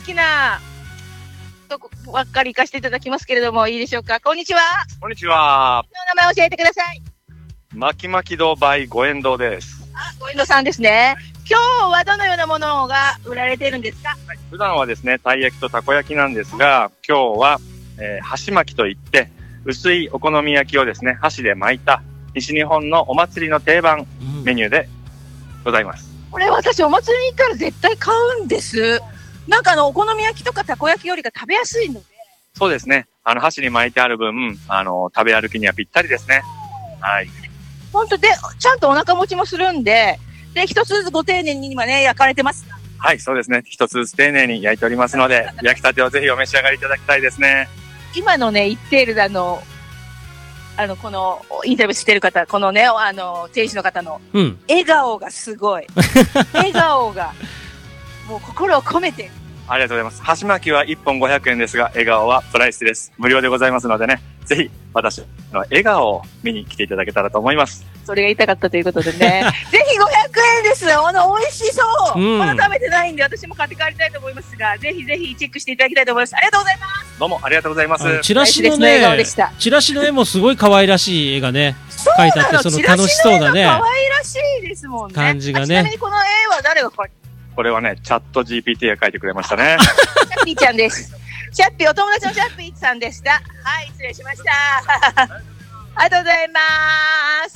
きなとこばっかり行かせていただきますけれども、いいでしょうか。こんにちは。 こんにちは。 お名前教えてください。 まきまき堂 by ご縁堂です。 ご縁堂さんですね。今日はどのようなものが売られているんですか？ はい、普段はですね、たい焼きとたこ焼きなんですが、今日は、箸巻きといって、薄いお好み焼きをですね、箸で巻いた西日本のお祭りの定番メニューでございます。 これ私お祭りに行ったら絶対買うんです。なんかお好み焼きとかたこ焼きよりが食べやすいので。 そうですね。箸に巻いてある分、食べ歩きにはぴったりですね。はい。 本当で、ちゃんとお腹持ちもするんで、で、一つずつご丁寧に今ね、焼かれてます。 はい、そうですね。一つずつ丁寧に焼いておりますので、焼きたてをぜひお召し上がりいただきたいですね。 今のね、言っているこのインタビューしてる方、このね、店主の方の笑顔がすごい。笑顔が、もう心を込めて。 ありがとうございます。箸巻きは1本500円ですが、笑顔はプライスです。無料でございますのでね、ぜひ私の笑顔を見に来ていただけたらと思います。 それが言いたかったということでね。ぜひ500円です。美味しそう。まだ食べてないんで、私も買って帰りたいと思いますが、ぜひぜひチェックしていただきたいと思います。ありがとうございます。 どうもありがとうございます。 チラシのね、チラシの絵もすごい可愛らしい絵がね、描いてあって、その楽しそうなね。 可愛らしいですもんね。 感じがね。 ちなみにこの絵は誰が描いて？ これはね、チャット GPT が書いてくれましたね。 チャッピーちゃんです。チャッピー、お友達のチャッピーさんでした。はい、失礼しました。ありがとうございます。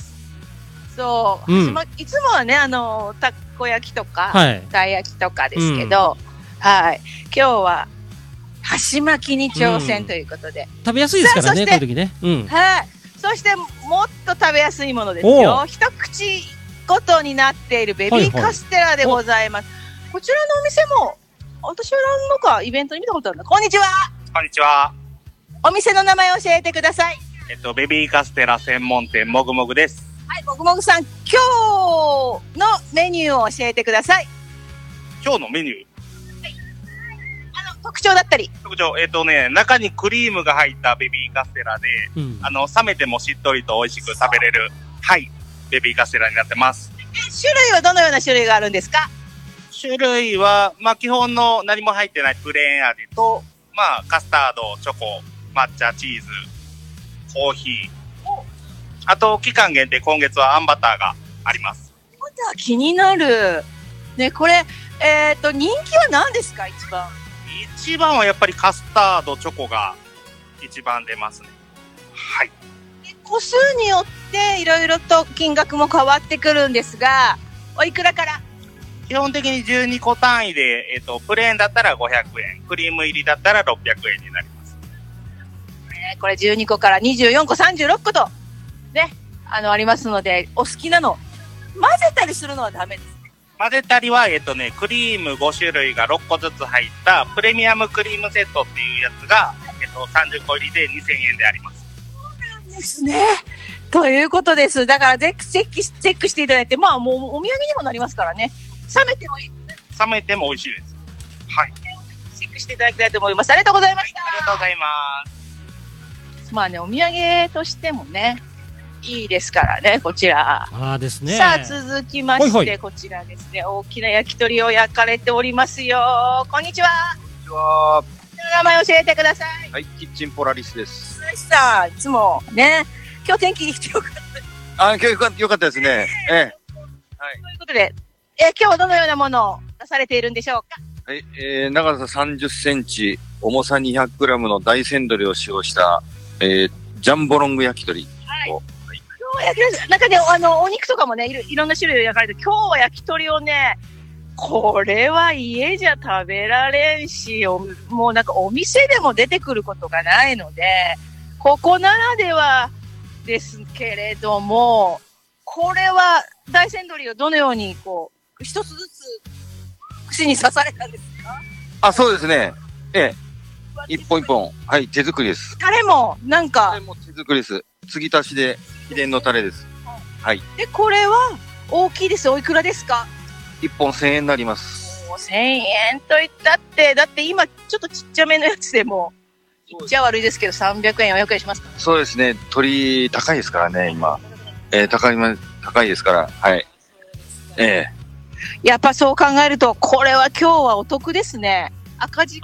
そう、いつもはね、たこ焼きとか、たい焼きとかですけど、はい、今日は箸巻きに挑戦ということで。 食べやすいですからね、こういう時ね。 はい。そして、もっと食べやすいものですよ。一口ごとになっているベビーカステラでございます。こちらのお店も、私はなんかイベントに見たことあるな。こんにちは。 こんにちは。 お店の名前を教えてください。 ベビーカステラ専門店もぐもぐです。 はい、もぐもぐさん、今日のメニューを教えてください。 今日のメニュー。 はい。特徴だったり。 特徴、中にクリームが入ったベビーカステラで、冷めてもしっとりと美味しく食べれる、はい、ベビーカステラになってます。 種類はどのような種類があるんですか？ 種類は、基本の何も入ってないプレーン味と、カスタード、チョコ、抹茶、チーズ、コーヒー。あと、期間限定、今月はあんバターがあります。 バター気になる。ね、これ、人気は何ですか、一番？ 一番はやっぱりカスタード、チョコが一番出ますね。はい。 個数によっていろいろと金額も変わってくるんですが、おいくらから？ 基本的に12個単位で、プレーンだったら500円、クリーム入りだったら600円になります。 これ12個から24個、36個と、ね、ありますので、お好きなの、混ぜたりするのはダメですね。 混ぜたりは、クリーム5種類が6個ずつ入ったプレミアムクリームセットっていうやつが、30個入りで2000円であります。 そうなんですね。ということです。だからチェックしていただいて、もうお土産にもなりますからね。冷めてもいい。 冷めても美味しいです。はい。 チェックしていただきたいと思います。ありがとうございました。 ありがとうございます。 お土産としてもね、いいですからね、こちら。 ですね。 さあ、続きまして、こちらですね、大きな焼き鳥を焼かれておりますよ。こんにちは。 こんにちは。 名前教えてください。 はい、キッチンポラリスです。 ポラリスさん、いつもね、今日天気に来てよかった。 今日よかったですね。はい。 ということで、今日はどのようなものを出されているんでしょうか？ はい、長さ30センチ、重さ200グラムの大山鶏を使用した、ジャンボロング焼き鳥を。 はい。今日は焼き鳥、中でお肉とかもね、いろんな種類を焼かれて、今日は焼き鳥をね、これは家じゃ食べられんし、もうなんかお店でも出てくることがないので、ここならではですけれども、これは大山鶏をどのように一つずつ串に刺されたんですか？ そうですね。一本一本。はい、手作りです。 タレもなんか。 タレも手作りです。継ぎ足しで秘伝のタレです。はい。 で、これは大きいです。おいくらですか ？1本1000円になります。 1000円と言ったって、だって今ちょっとちっちゃめのやつでも、言っちゃ悪いですけど300円、400円しますか？ そうですね。鶏高いですからね、今。高いですから。はい。 やっぱそう考えると、これは今日はお得ですね。赤字